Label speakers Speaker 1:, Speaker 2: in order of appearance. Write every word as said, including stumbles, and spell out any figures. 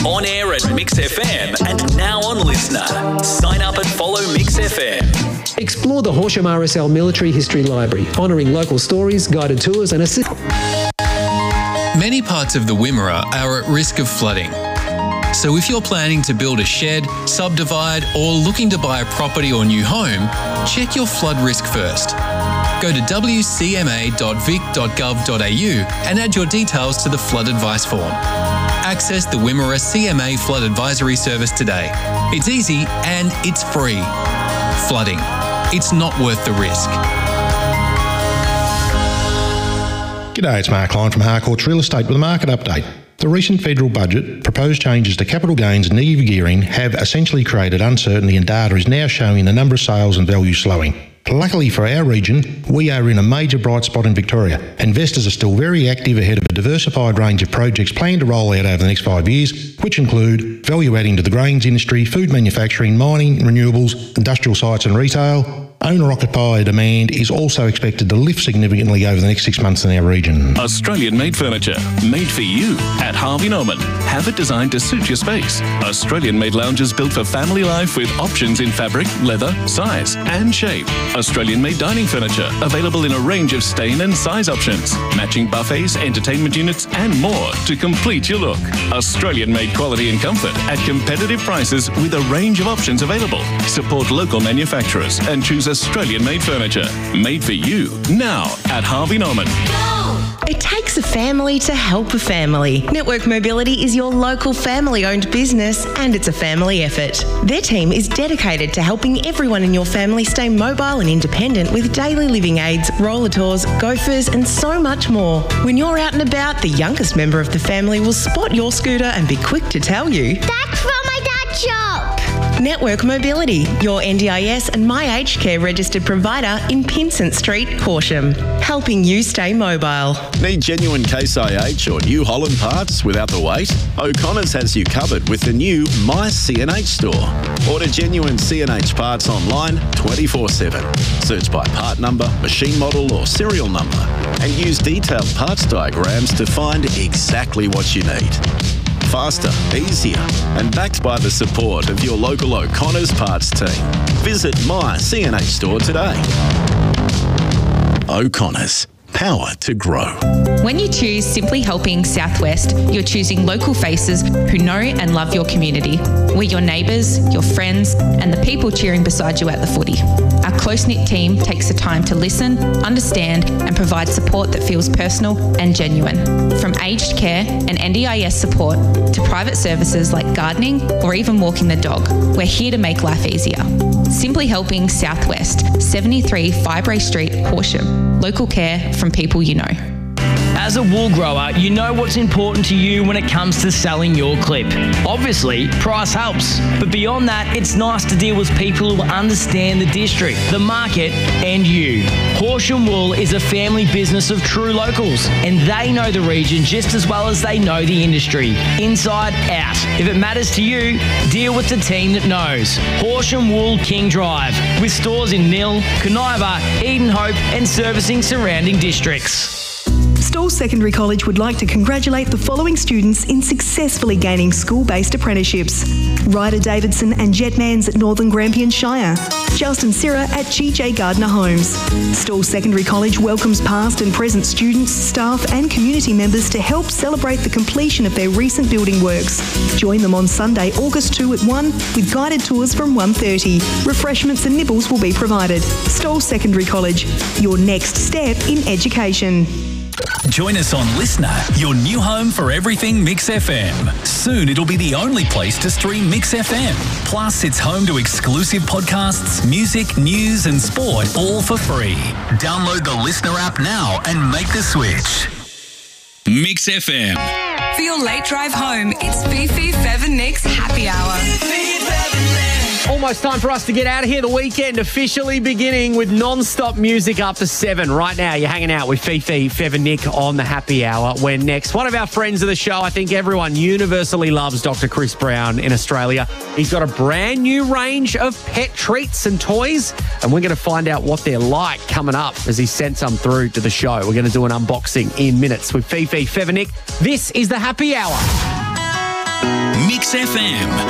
Speaker 1: On air at Mix F M and now on Listener. Sign up and follow Mix F M.
Speaker 2: Explore the Horsham R S L Military History Library, honouring local stories, guided tours and assist.
Speaker 3: Many parts of the Wimmera are at risk of flooding. So if you're planning to build a shed, subdivide or looking to buy a property or new home, check your flood risk first. Go to w c m a dot vic dot gov dot a u and add your details to the flood advice form. Access the Wimmera C M A Flood Advisory Service today. It's easy and it's free. Flooding. It's not worth the risk.
Speaker 4: G'day, it's Mark Lyon from Harcourts Real Estate with a market update. The recent federal budget, proposed changes to capital gains and negative gearing have essentially created uncertainty, and data is now showing the number of sales and value slowing. Luckily for our region, we are in a major bright spot in Victoria. Investors are still very active ahead of a diversified range of projects planned to roll out over the next five years, which include value adding to the grains industry, food manufacturing, mining, renewables, industrial sites and retail. Owner-occupier demand is also expected to lift significantly over the next six months in our region.
Speaker 5: Australian-made furniture, made for you at Harvey Norman. Have it designed to suit your space. Australian-made lounges built for family life with options in fabric, leather, size and shape. Australian-made dining furniture, available in a range of stain and size options. Matching buffets, entertainment units and more to complete your look. Australian-made quality and comfort at competitive prices with a range of options available. Support local manufacturers and choose Australian-made furniture. Made for you, now at Harvey Norman.
Speaker 6: It takes a family to help a family. Network Mobility is your local family-owned business and it's a family effort. Their team is dedicated to helping everyone in your family stay mobile and independent with daily living aids, roller tours, gophers and so much more. When you're out and about, the youngest member of the family will spot your scooter and be quick to tell you,
Speaker 7: "That's from my dad's shop."
Speaker 6: Network Mobility, your N D I S and My Aged Care registered provider in Pinsent Street, Horsham, helping you stay mobile.
Speaker 8: Need genuine Case I H or New Holland parts without the wait? O'Connor's has you covered with the new My C N H store. Order genuine C N H parts online twenty-four seven. Search by part number, machine model or serial number and use detailed parts diagrams to find exactly what you need. Faster, easier, and backed by the support of your local O'Connor's parts team. Visit My C N H store today. O'Connor's. Power to grow.
Speaker 9: When you choose Simply Helping Southwest, you're choosing local faces who know and love your community. We're your neighbours, your friends, and the people cheering beside you at the footy. Our close-knit team takes the time to listen, understand, and provide support that feels personal and genuine. From aged care and N D I S support to private services like gardening or even walking the dog, we're here to make life easier. Simply Helping Southwest, seventy-three Fibrae Street, Horsham. Local care from people you know.
Speaker 10: As a wool grower, you know what's important to you when it comes to selling your clip. Obviously, price helps. But beyond that, it's nice to deal with people who understand the district, the market, and you. Horsham Wool is a family business of true locals, and they know the region just as well as they know the industry, inside out. If it matters to you, deal with the team that knows. Horsham Wool King Drive, with stores in Mill, Coniva, Eden Hope, and servicing surrounding districts.
Speaker 11: Stawell Secondary College would like to congratulate the following students in successfully gaining school-based apprenticeships. Ryder Davidson and Jet Mans at Northern Grampian Shire. Justin Sirra at G J Gardner Homes. Stawell Secondary College welcomes past and present students, staff and community members to help celebrate the completion of their recent building works. Join them on Sunday, August second at one with guided tours from one thirty. Refreshments and nibbles will be provided. Stawell Secondary College, your next step in education.
Speaker 1: Join us on Listener, your new home for everything Mix F M. Soon it'll be the only place to stream Mix F M. Plus, it's home to exclusive podcasts, music, news and sport, all for free. Download the Listener app now and make the switch. Mix F M.
Speaker 12: For your late drive home, it's Fifi, Fev and Nick's Happy Hour.
Speaker 13: Almost time for us to get out of here. The weekend officially beginning with non-stop music up to seven. Right now, you're hanging out with Fifi, Fev and Nick on the Happy Hour. When next, one of our friends of the show, I think everyone universally loves Doctor Chris Brown in Australia. He's got a brand new range of pet treats and toys, and we're going to find out what they're like coming up as he sent some through to the show. We're going to do an unboxing in minutes with Fifi, Fev and Nick. This is the Happy Hour.
Speaker 1: Mix F M.